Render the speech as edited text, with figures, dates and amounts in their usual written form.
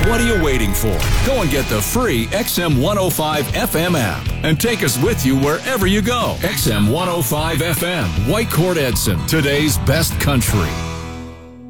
What are you waiting for? Go and get the free XM105 FM app and take us with you wherever you go. XM105 FM, Whitecourt Edson, today's best country.